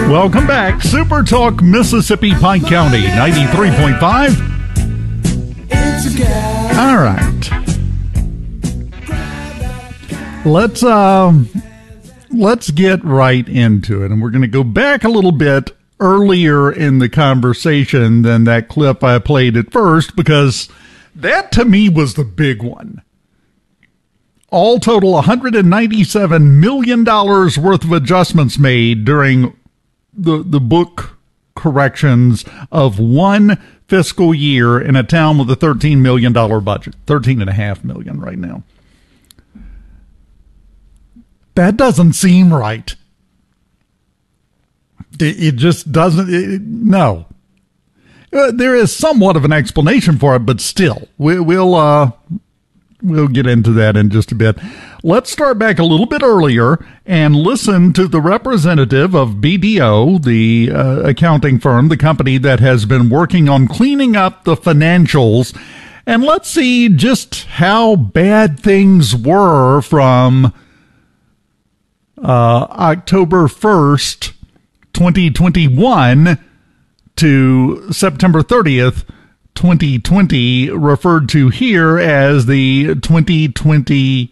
Welcome back. Super Talk Mississippi Pike County, 93.5. All right. Let's get right into it. And we're going to go back a little bit earlier in the conversation than that clip I played at first, because that to me was the big one. All total, $197 million worth of adjustments made during the book corrections of one fiscal year in a town with a $13 million budget. $13.5 million right now. That doesn't seem right. It just doesn't. No. There is somewhat of an explanation for it, but still, we'll get into that in just a bit. Let's start back a little bit earlier and listen to the representative of BDO, the accounting firm, the company that has been working on cleaning up the financials. And let's see just how bad things were from October 1st, 2021 to September 30th, 2020, referred to here as the 2022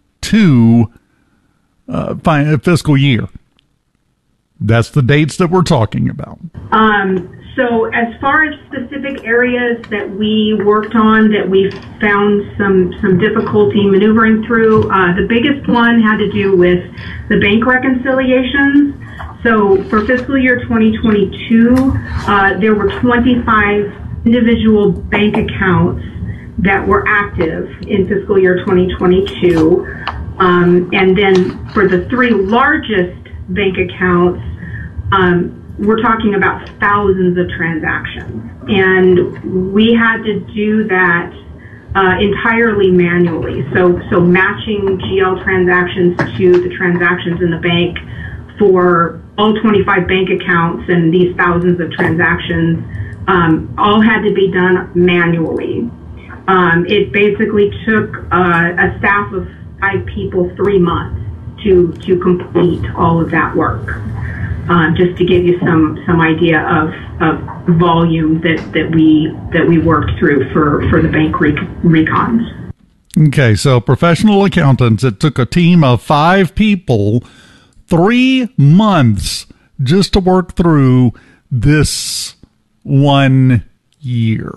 fiscal year. That's the dates that we're talking about. So as far as specific areas that we worked on that we found some difficulty maneuvering through, the biggest one had to do with the bank reconciliations. So for fiscal year 2022, there were 25 individual bank accounts that were active in fiscal year 2022. And then for the three largest bank accounts, we're talking about thousands of transactions. And we had to do that entirely manually. So matching GL transactions to the transactions in the bank for all 25 bank accounts and these thousands of transactions all had to be done manually. It basically took a staff of 5 people 3 months to complete all of that work. Just to give you some idea of volume that we worked through for the bank recons. Okay, so professional accountants, it took a team of 5 people 3 months just to work through this 1 year.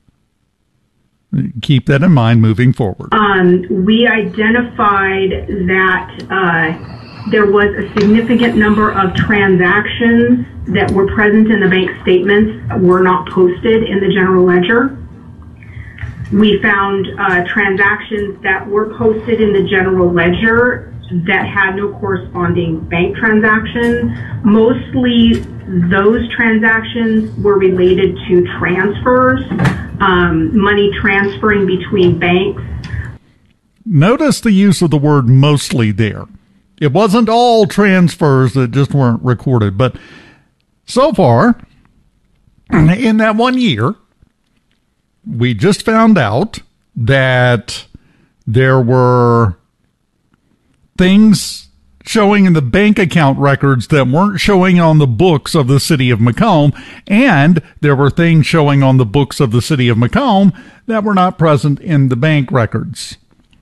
Keep that in mind moving forward. We identified that there was a significant number of transactions that were present in the bank statements that were not posted in the general ledger. We found transactions that were posted in the general ledger that had no corresponding bank transaction. Mostly those transactions were related to transfers, money transferring between banks. Notice the use of the word mostly there. It wasn't all transfers that just weren't recorded, but so far, in that 1 year, we just found out that there were things showing in the bank account records that weren't showing on the books of the city of Macomb, and there were things showing on the books of the city of Macomb that were not present in the bank records.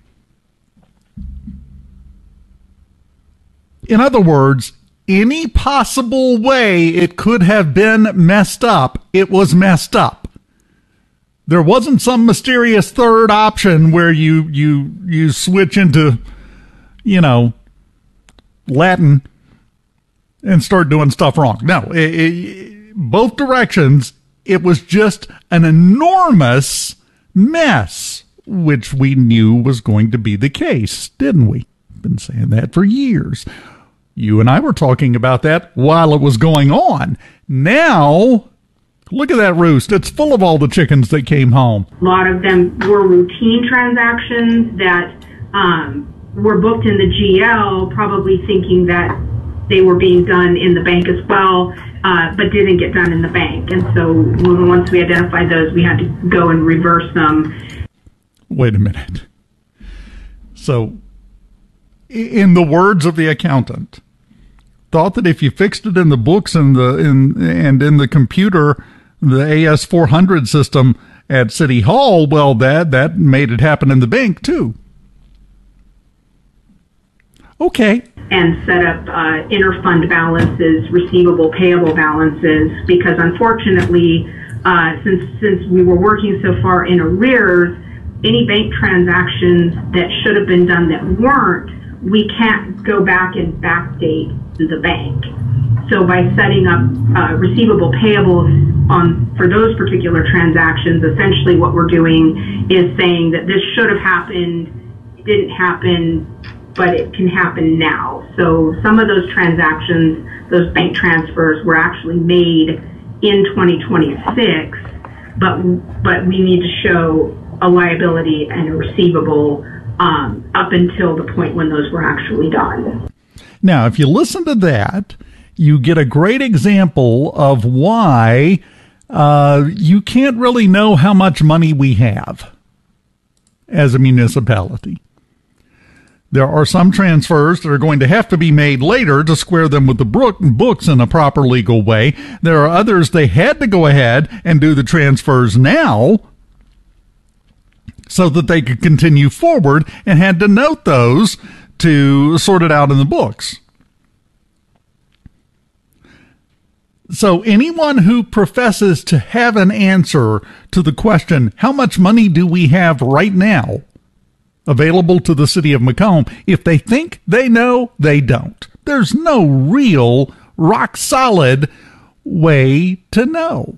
In other words, any possible way it could have been messed up, it was messed up. There wasn't some mysterious third option where you switch into, Latin and start doing stuff wrong. No, both directions, it was just an enormous mess, which we knew was going to be the case, didn't we? Been saying that for years. You and I were talking about that while it was going on. Now, look at that roost. It's full of all the chickens that came home. A lot of them were routine transactions that were booked in the GL, probably thinking that they were being done in the bank as well, but didn't get done in the bank. And so once we identified those, we had to go and reverse them. Wait a minute. So, in the words of the accountant, thought that if you fixed it in the books and in the computer, the AS400 system at City Hall, well, that made it happen in the bank too. Okay. And set up interfund balances, receivable, payable balances, because unfortunately, since we were working so far in arrears, any bank transactions that should have been done that weren't, we can't go back and backdate the bank. So by setting up receivable payables for those particular transactions, essentially what we're doing is saying that this should have happened, it didn't happen, but it can happen now. So some of those transactions, those bank transfers, were actually made in 2026, but we need to show a liability and a receivable up until the point when those were actually done. Now, if you listen to that, you get a great example of why you can't really know how much money we have as a municipality. There are some transfers that are going to have to be made later to square them with the books in a proper legal way. There are others they had to go ahead and do the transfers now so that they could continue forward and had to note those to sort it out in the books. So anyone who professes to have an answer to the question, how much money do we have right now available to the city of Macomb, if they think they know, they don't. There's no real rock solid way to know.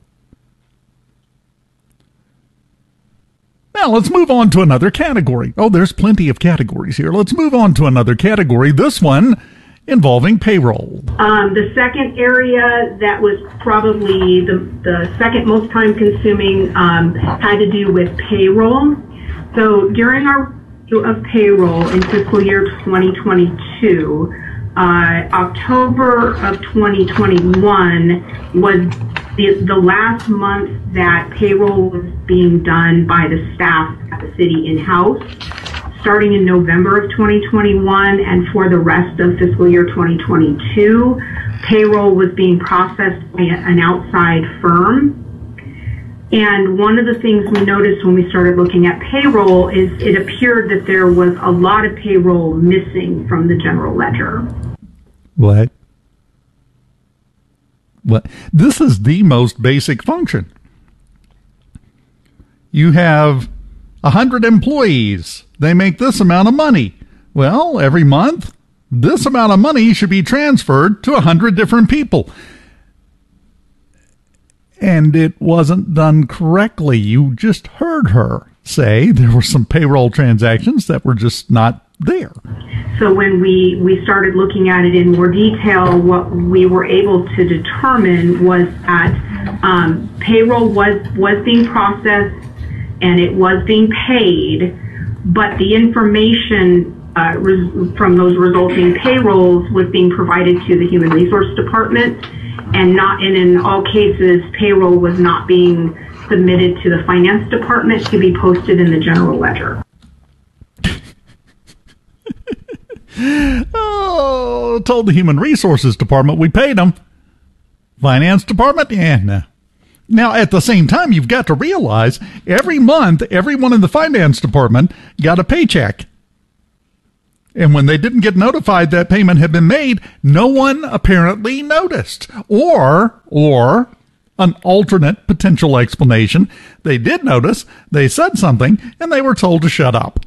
Now, let's move on to another category. Oh, there's plenty of categories here. Let's move on to another category, this one involving payroll. The second area that was probably the second most time-consuming had to do with payroll. So during our of payroll in fiscal year 2022, October of 2021 was the last month that payroll was being done by the staff at the city in-house. Starting in November of 2021 and for the rest of fiscal year 2022, payroll was being processed by an outside firm. And one of the things we noticed when we started looking at payroll is it appeared that there was a lot of payroll missing from the general ledger. What? This is the most basic function. You have 100 employees. They make this amount of money. Well, every month, this amount of money should be transferred to 100 different people. And it wasn't done correctly. You just heard her say there were some payroll transactions that were just not there. So when we started looking at it in more detail, what we were able to determine was that payroll was being processed and it was being paid, but the information from those resulting payrolls was being provided to the Human Resource Department, and in all cases, payroll was not being submitted to the Finance Department to be posted in the general ledger. Oh, told the Human Resources Department we paid them. Finance Department? Yeah, no. Now, at the same time, you've got to realize every month, everyone in the Finance Department got a paycheck. And when they didn't get notified that payment had been made, no one apparently noticed. Or an alternate potential explanation, they did notice, they said something, and they were told to shut up.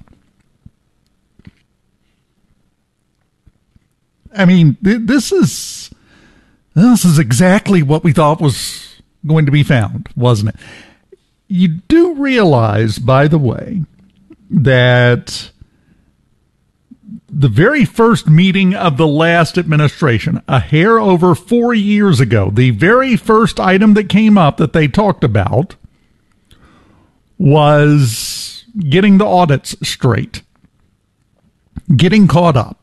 I mean, this is exactly what we thought was going to be found, wasn't it? You do realize, by the way, that the very first meeting of the last administration, a hair over 4 years ago, the very first item that came up that they talked about was getting the audits straight, getting caught up.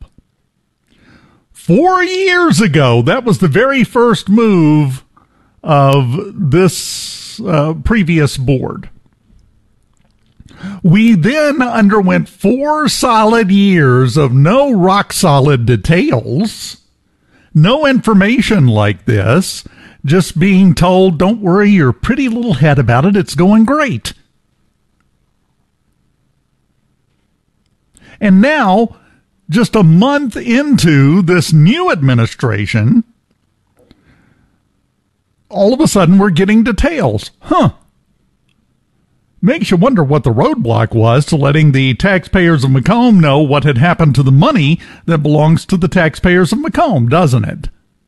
4 years ago, that was the very first move of this previous board. We then underwent 4 solid years of no rock-solid details No information like this, just being told, don't worry your pretty little head about it, it's going great. And now, just a month into this new administration, all of a sudden we're getting details. Makes you wonder what the roadblock was to letting the taxpayers of Macomb know what had happened to the money that belongs to the taxpayers of Macomb, doesn't it?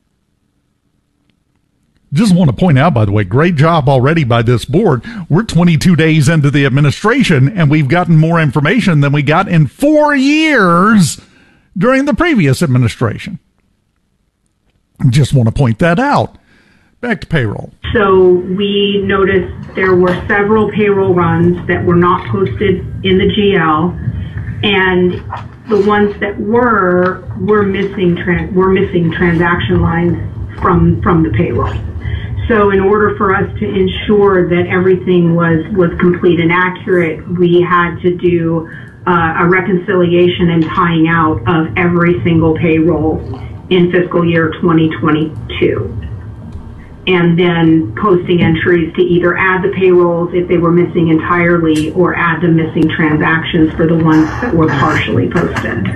Just want to point out, by the way, great job already by this board. We're 22 days into the administration, and we've gotten more information than we got in 4 years during the previous administration. Just want to point that out. Back to payroll. So we noticed there were several payroll runs that were not posted in the GL, and the ones that were missing transaction lines from the payroll. So in order for us to ensure that everything was complete and accurate, we had to do a reconciliation and tying out of every single payroll in fiscal year 2022. And then posting entries to either add the payrolls if they were missing entirely or add the missing transactions for the ones that were partially posted.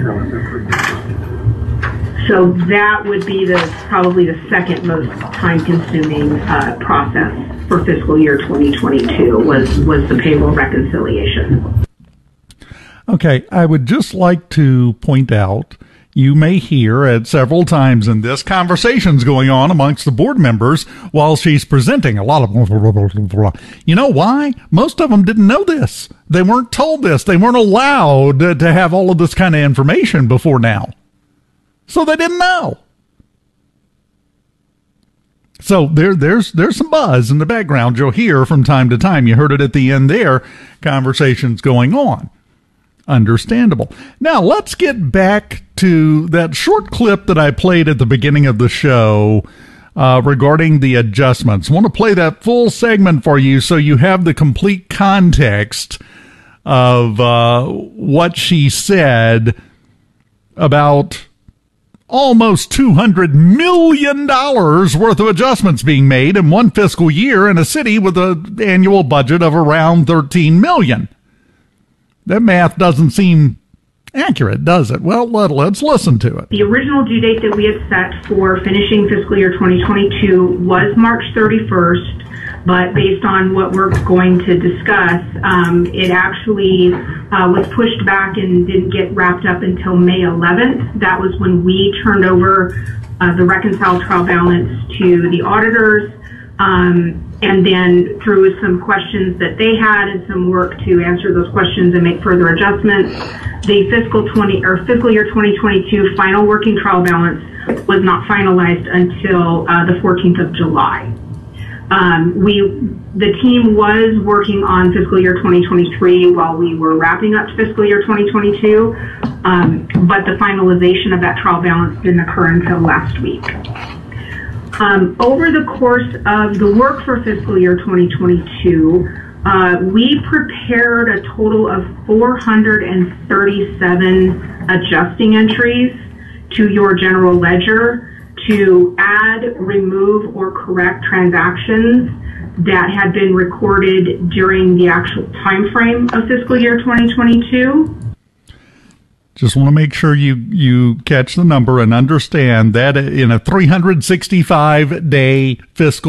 So that would be probably the second most time-consuming process for fiscal year 2022 was the payroll reconciliation. Okay, I would just like to point out, you may hear at several times in this conversations going on amongst the board members while she's presenting a lot of blah, blah, blah, blah. You know why? Most of them didn't know this. They weren't told this. They weren't allowed to have all of this kind of information before now. So they didn't know. So there's some buzz in the background you'll hear from time to time. You heard it at the end there, conversations going on. Understandable. Now let's get back to that short clip that I played at the beginning of the show regarding the adjustments. I want to play that full segment for you so you have the complete context of what she said about almost $200 million worth of adjustments being made in one fiscal year in a city with an annual budget of around $13 million. That math doesn't seem accurate, does it? Well, let's listen to it. The original due date that we had set for finishing fiscal year 2022 was March 31st, but based on what we're going to discuss, it actually was pushed back and didn't get wrapped up until May 11th. That was when we turned over the reconciled trial balance to the auditors. And then through some questions that they had and some work to answer those questions and make further adjustments, the fiscal year 2022 final working trial balance was not finalized until the 14th of July. The team was working on fiscal year 2023 while we were wrapping up fiscal year 2022, but the finalization of that trial balance didn't occur until last week. Over the course of the work for fiscal year 2022, we prepared a total of 437 adjusting entries to your general ledger to add, remove, or correct transactions that had been recorded during the actual time frame of fiscal year 2022. Just want to make sure you catch the number and understand that in a 365-day fiscal